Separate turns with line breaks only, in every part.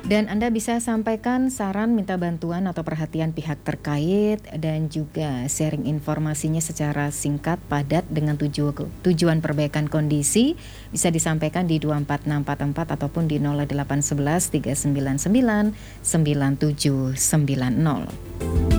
Dan Anda bisa sampaikan saran, minta bantuan atau perhatian pihak terkait dan juga sharing informasinya secara singkat, padat dengan tujuan perbaikan kondisi. Bisa disampaikan di 24644 ataupun di 0811 399 9790.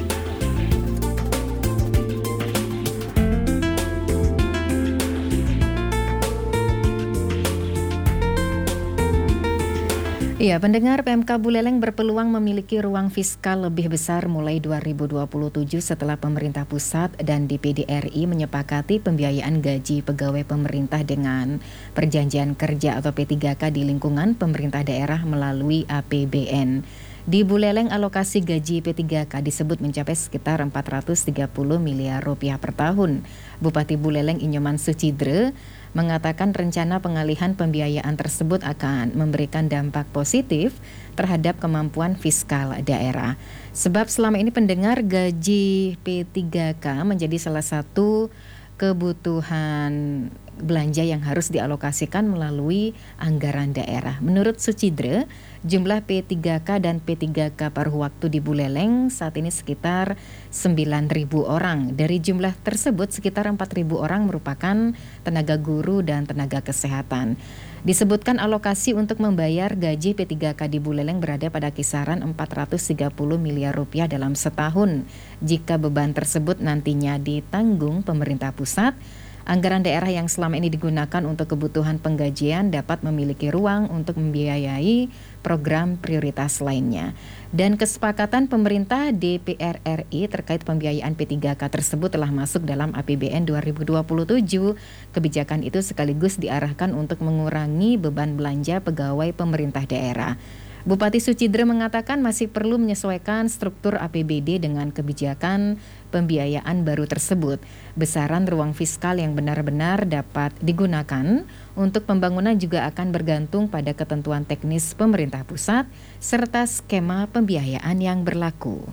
Iya, pendengar, PMK Buleleng berpeluang memiliki ruang fiskal lebih besar mulai 2027 setelah pemerintah pusat dan DPD RI menyepakati pembiayaan gaji pegawai pemerintah dengan perjanjian kerja atau P3K di lingkungan pemerintah daerah melalui APBN. Di Buleleng, alokasi gaji P3K disebut mencapai sekitar 430 miliar rupiah per tahun. Bupati Buleleng Inyoman Sucidre mengatakan rencana pengalihan pembiayaan tersebut akan memberikan dampak positif terhadap kemampuan fiskal daerah. Sebab selama ini pendengar, gaji P3K menjadi salah satu kebutuhan belanja yang harus dialokasikan melalui anggaran daerah. Menurut Sucidre, jumlah P3K dan P3K paruh waktu di Buleleng saat ini sekitar 9.000 orang. Dari jumlah tersebut, sekitar 4.000 orang merupakan tenaga guru dan tenaga kesehatan. Disebutkan alokasi untuk membayar gaji P3K di Buleleng berada pada kisaran 430 miliar rupiah dalam setahun. Jika beban tersebut nantinya ditanggung pemerintah pusat, anggaran daerah yang selama ini digunakan untuk kebutuhan penggajian dapat memiliki ruang untuk membiayai program prioritas lainnya. Dan kesepakatan pemerintah DPR RI terkait pembiayaan P3K tersebut telah masuk dalam APBN 2027. Kebijakan itu sekaligus diarahkan untuk mengurangi beban belanja pegawai pemerintah daerah. Bupati Sucidre mengatakan masih perlu menyesuaikan struktur APBD dengan kebijakan pembiayaan baru tersebut. Besaran ruang fiskal yang benar-benar dapat digunakan untuk pembangunan juga akan bergantung pada ketentuan teknis pemerintah pusat serta skema pembiayaan yang berlaku.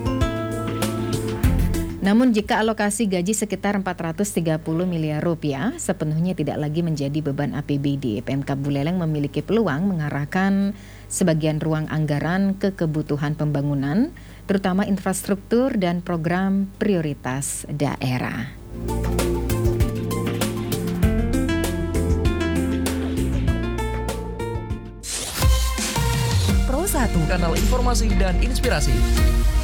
Namun jika alokasi gaji sekitar 430 miliar rupiah sepenuhnya tidak lagi menjadi beban APBD, PMK Buleleng memiliki peluang mengarahkan sebagian ruang anggaran ke kebutuhan pembangunan, terutama infrastruktur dan program prioritas daerah.
Pro 1, kanal informasi dan inspirasi.